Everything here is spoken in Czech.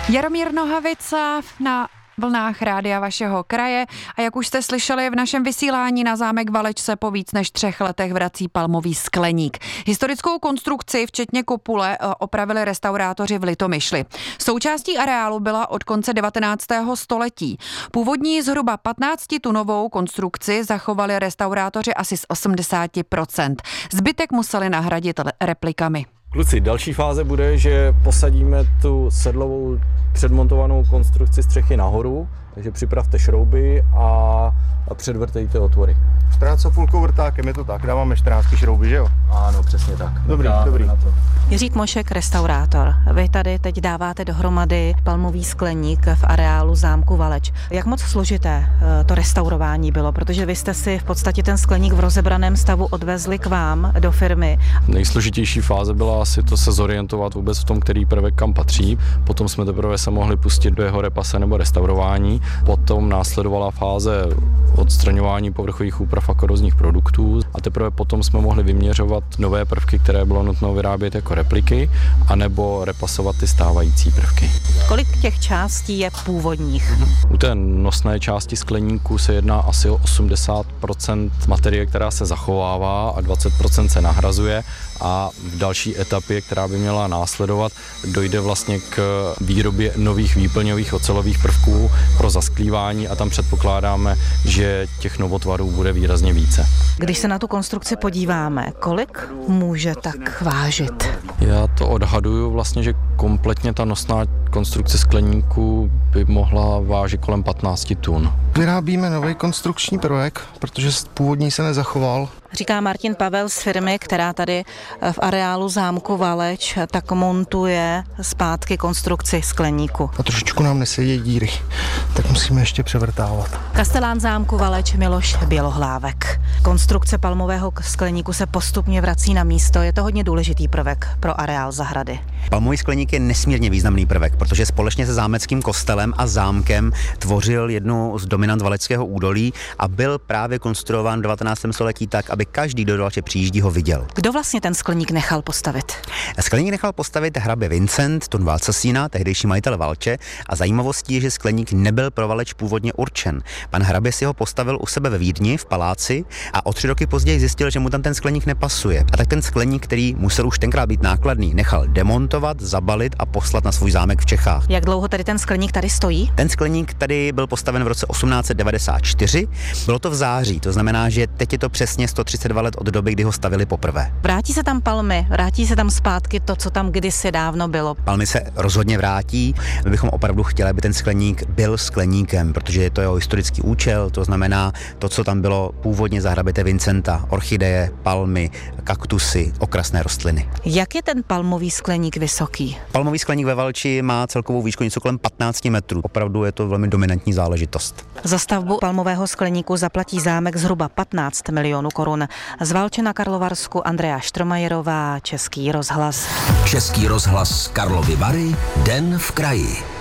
Jaromír Nohavica na vlnách rádia vašeho kraje a jak už jste slyšeli, v našem vysílání na zámek Valeč se po víc než 3 letech vrací palmový skleník. Historickou konstrukci, včetně kopule, opravili restaurátoři v Litomyšli. Součástí areálu byla od konce 19. století. Původní zhruba 15tunovou konstrukci zachovali restaurátoři asi z 80%. Zbytek museli nahradit replikami. Kluci, další fáze bude, že posadíme tu sedlovou předmontovanou konstrukci střechy nahoru, takže připravte šrouby a předvrtejte otvory. 14,5 vrtákem, je to tak, dáváme 14 šrouby, že jo? Ano, přesně tak. Dobrý. Jiřík Mošek, restaurátor. Vy tady teď dáváte dohromady palmový skleník v areálu zámku Valeč. Jak moc složité to restaurování bylo? Protože vy jste si v podstatě ten skleník v rozebraném stavu odvezli k vám do firmy. Nejsložitější fáze byla asi to se zorientovat vůbec v tom, který prvek kam patří. Potom jsme teprve se mohli pustit do jeho repase nebo restaurování. Potom následovala fáze odstraňování povrchových úprav a korozních produktů a teprve potom jsme mohli vyměřovat nové prvky, které bylo nutno vyrábět jako repliky, anebo repasovat ty stávající prvky. Kolik těch částí je původních? U té nosné části skleníku se jedná asi o 80% materie, která se zachovává a 20% se nahrazuje a v další etapě, která by měla následovat, dojde vlastně k výrobě nových výplňových ocelových prvků pro zasklívání a tam předpokládáme, že těch novotvarů bude výrazně více. Když se na tu konstrukci podíváme, kolik může tak vážit? Já to odhaduju vlastně, že kompletně ta nosná konstrukce skleníku by mohla vážit kolem 15 tun. Vyrábíme nový konstrukční prvek, protože původní se nezachoval. Říká Martin Pavel z firmy, která tady v areálu zámku Valeč tak montuje zpátky konstrukci skleníku. A trošičku nám nesedí díry, tak musíme ještě převrtávat. Kastelán zámku Valeč Miloš Bělohlávek. Konstrukce palmového skleníku se postupně vrací na místo. Je to hodně důležitý prvek pro areál zahrady. Palmový skleník je nesmírně významný prvek, protože společně se zámeckým kostelem a zámkem tvořil jednu z dominant Valeckého údolí a byl právě konstruován v 19. století tak, aby každý, kdo do Valeče přijíždí, ho viděl. Kdo vlastně ten skleník nechal postavit? Skleník nechal postavit hrabě Vincent von Valcasina, tehdejší majitel Valče, a zajímavostí je, že skleník nebyl pro Valeč původně určen. Pan hrabě si ho postavil u sebe ve Vídni v paláci a o 3 roky později zjistil, že mu tam ten skleník nepasuje. A tak ten skleník, který musel už tenkrát být nákladný, nechal demontovat, zabalit a poslat na svůj zámek v Čechách. Jak dlouho tady ten skleník tady stojí? Ten skleník tady byl postaven v roce 1894. Bylo to v září, to znamená, že teď je to přesně 132 let od doby, kdy ho stavili poprvé. Vrátí se tam palmy, vrátí se tam zpátky to, co tam kdysi dávno bylo. Palmy se rozhodně vrátí. My bychom opravdu chtěli, aby ten skleník byl skleníkem, protože je to jeho historický účel, to znamená to, co tam bylo původně za hraběte Vincenta, orchideje, palmy, kaktusy, okrasné rostliny. Jak je ten palmový skleník vysoký? Palmový skleník ve Valči má celkovou výšku něco kolem 15 metrů. Opravdu je to velmi dominantní záležitost. Za stavbu palmového skleníku zaplatí zámek zhruba 15 milionů korun. Z Valče na Karlovarsku Andrea Štromajerová, Český rozhlas. Český rozhlas Karlovy Vary, Den v kraji.